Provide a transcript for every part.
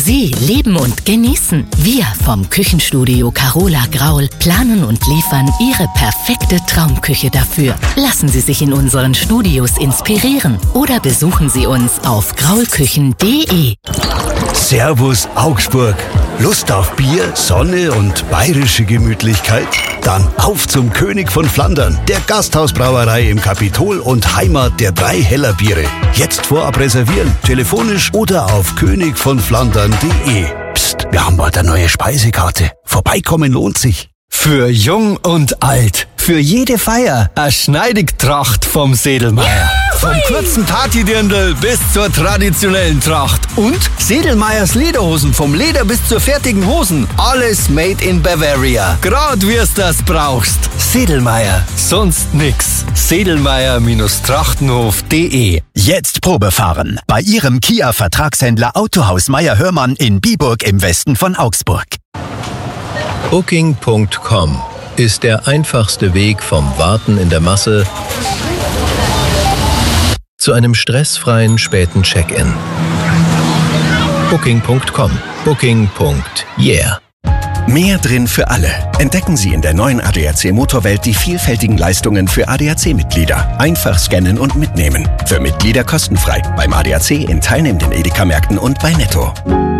Sie leben und genießen. Wir vom Küchenstudio Carola Graul planen und liefern Ihre perfekte Traumküche dafür. Lassen Sie sich in unseren Studios inspirieren oder besuchen Sie uns auf graulküchen.de. Servus Augsburg. Lust auf Bier, Sonne und bayerische Gemütlichkeit? Dann auf zum König von Flandern, der Gasthausbrauerei im Kapitol und Heimat der 3 Heller Biere. Jetzt vorab reservieren, telefonisch oder auf königvonflandern.de. Psst, wir haben bald eine neue Speisekarte. Vorbeikommen lohnt sich. Für jung und alt, für jede Feier, eine Schneidigtracht vom Sedelmeier. Vom kurzen Partydirndl bis zur traditionellen Tracht. Und Sedelmeiers Lederhosen, vom Leder bis zur fertigen Hosen. Alles made in Bavaria. Grad wie's das brauchst. Sedelmeier, sonst nix. Sedelmeier-trachtenhof.de. Jetzt Probe fahren bei Ihrem Kia-Vertragshändler Autohaus Meier-Hörmann in Biburg im Westen von Augsburg. Booking.com ist der einfachste Weg vom Warten in der Masse zu einem stressfreien späten Check-in. Booking.com. Booking.yeah. Mehr drin für alle. Entdecken Sie in der neuen ADAC Motorwelt die vielfältigen Leistungen für ADAC-Mitglieder. Einfach scannen und mitnehmen. Für Mitglieder kostenfrei. Beim ADAC in teilnehmenden Edeka-Märkten und bei Netto.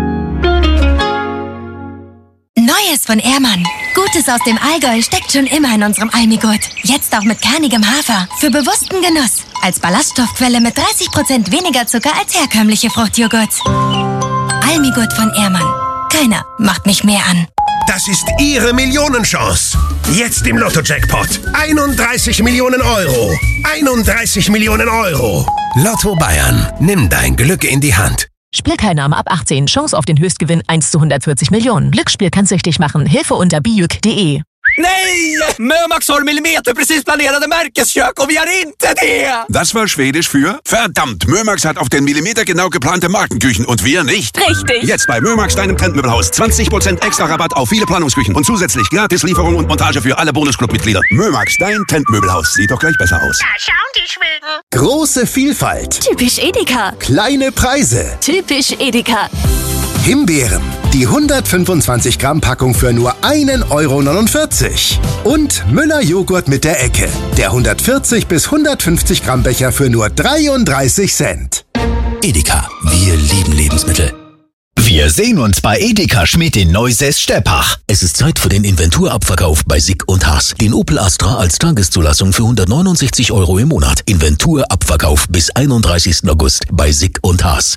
Neues von Ehrmann. Gutes aus dem Allgäu steckt schon immer in unserem Almigurt. Jetzt auch mit kernigem Hafer. Für bewussten Genuss. Als Ballaststoffquelle mit 30% weniger Zucker als herkömmliche Fruchtjoghurts. Almigurt von Ehrmann. Keiner macht mich mehr an. Das ist Ihre Millionenchance. Jetzt im Lotto-Jackpot. 31 Millionen Euro. 31 Millionen Euro. Lotto Bayern. Nimm dein Glück in die Hand. Spielteilnahme ab 18. Chance auf den Höchstgewinn 1 zu 140 Millionen. Glücksspiel kann süchtig machen. Hilfe unter bijuk.de. Nej! Mömax har millimeterprecis planerade märkeskök och vi har inte det! Das war Schwedisch für verdammt, Mömax hat auf den Millimeter genau geplante Markenküchen und wir nicht. Richtig! Jetzt bei Mömax, deinem Trendmöbelhaus. 20% extra Rabatt auf viele Planungsküchen und zusätzlich gratis Lieferung und Montage für alle Bonusclub-Mitglieder. Mömax, dein Trendmöbelhaus. Sieht doch gleich besser aus. Da schauen die Schweden. Große Vielfalt. Typisch Edeka. Kleine Preise. Typisch Edeka. Himbeeren. Die 125 Gramm Packung für nur 1,49 Euro. Und Müller Joghurt mit der Ecke. Der 140 bis 150 Gramm Becher für nur 33 Cent. Edeka. Wir lieben Lebensmittel. Wir sehen uns bei Edeka Schmidt in Neusäß-Steppach. Es ist Zeit für den Inventurabverkauf bei Sick und Haas. Den Opel Astra als Tageszulassung für 169 Euro im Monat. Inventurabverkauf bis 31. August bei Sick und Haas.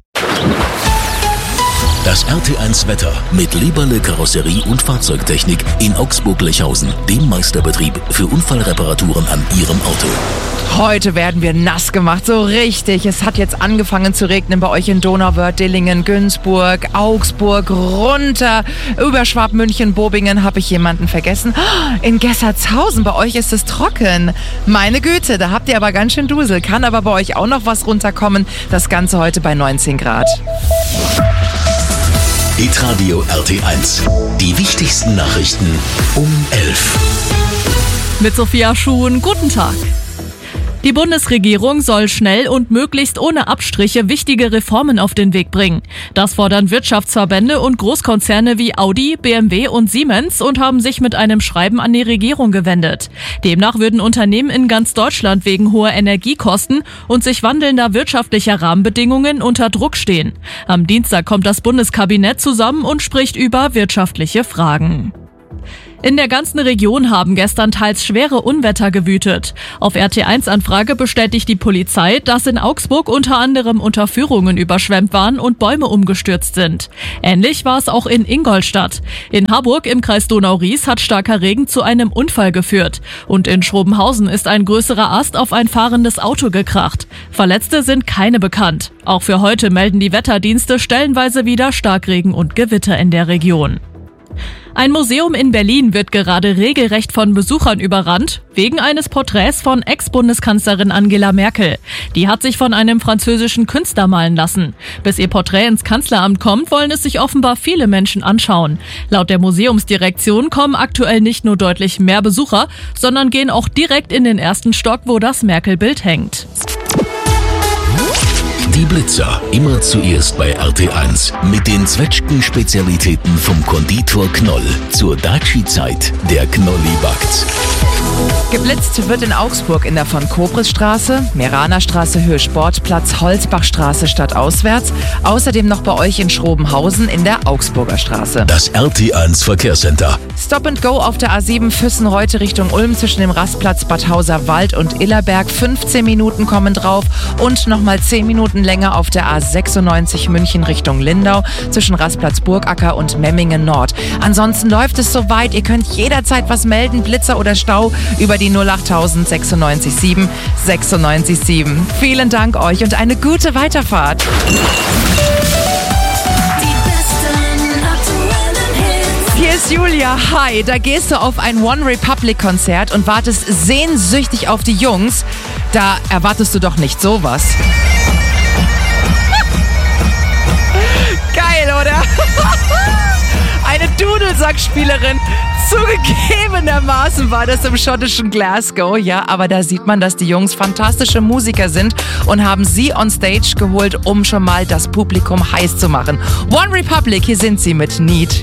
Das RT1 Wetter mit Leberle Karosserie und Fahrzeugtechnik in Augsburg-Lechhausen, dem Meisterbetrieb für Unfallreparaturen an Ihrem Auto. Heute werden wir nass gemacht, so richtig. Es hat jetzt angefangen zu regnen bei euch in Donauwörth, Dillingen, Günzburg, Augsburg, runter über Schwabmünchen, Bobingen. Habe ich jemanden vergessen? In Gessertshausen, bei euch ist es trocken. Meine Güte, da habt ihr aber ganz schön Dusel. Kann aber bei euch auch noch was runterkommen. Das Ganze heute bei 19 Grad. Hitradio RT1. Die wichtigsten Nachrichten um 11. Mit Sophia Schuhn, guten Tag. Die Bundesregierung soll schnell und möglichst ohne Abstriche wichtige Reformen auf den Weg bringen. Das fordern Wirtschaftsverbände und Großkonzerne wie Audi, BMW und Siemens und haben sich mit einem Schreiben an die Regierung gewendet. Demnach würden Unternehmen in ganz Deutschland wegen hoher Energiekosten und sich wandelnder wirtschaftlicher Rahmenbedingungen unter Druck stehen. Am Dienstag kommt das Bundeskabinett zusammen und spricht über wirtschaftliche Fragen. In der ganzen Region haben gestern teils schwere Unwetter gewütet. Auf RT1-Anfrage bestätigt die Polizei, dass in Augsburg unter anderem Unterführungen überschwemmt waren und Bäume umgestürzt sind. Ähnlich war es auch in Ingolstadt. In Harburg im Kreis Donau-Ries hat starker Regen zu einem Unfall geführt. Und in Schrobenhausen ist ein größerer Ast auf ein fahrendes Auto gekracht. Verletzte sind keine bekannt. Auch für heute melden die Wetterdienste stellenweise wieder Starkregen und Gewitter in der Region. Ein Museum in Berlin wird gerade regelrecht von Besuchern überrannt, wegen eines Porträts von Ex-Bundeskanzlerin Angela Merkel. Die hat sich von einem französischen Künstler malen lassen. Bis ihr Porträt ins Kanzleramt kommt, wollen es sich offenbar viele Menschen anschauen. Laut der Museumsdirektion kommen aktuell nicht nur deutlich mehr Besucher, sondern gehen auch direkt in den ersten Stock, wo das Merkel-Bild hängt. Die Blitzer, immer zuerst bei RT1. Mit den Zwetschgen-Spezialitäten vom Konditor Knoll. Zur Daci-Zeit, der Knolli backt's. Geblitzt wird in Augsburg in der von-Kobris-Straße, Meraner-Straße Höhe Sportplatz, Holzbachstraße stadtauswärts. Außerdem noch bei euch in Schrobenhausen in der Augsburger Straße. Das RT1 Verkehrscenter. Stop and Go auf der A7 Füssen-Reute Richtung Ulm zwischen dem Rastplatz Bad Hauser-Wald und Illerberg. 15 Minuten kommen drauf und nochmal 10 Minuten länger auf der A96 München Richtung Lindau zwischen Rastplatz Burgacker und Memmingen Nord. Ansonsten läuft es soweit. Ihr könnt jederzeit was melden, Blitzer oder Stau, über die 08000 96 7 96 7. Vielen Dank euch und eine gute Weiterfahrt. Hier ist Julia. Hi, da gehst du auf ein One Republic Konzert und wartest sehnsüchtig auf die Jungs. Da erwartest du doch nicht sowas. Geil, oder? Eine Dudelsackspielerin. Zugegebenermaßen war das im schottischen Glasgow, ja, aber da sieht man, dass die Jungs fantastische Musiker sind und haben sie on Stage geholt, um schon mal das Publikum heiß zu machen. One Republic, hier sind sie mit Need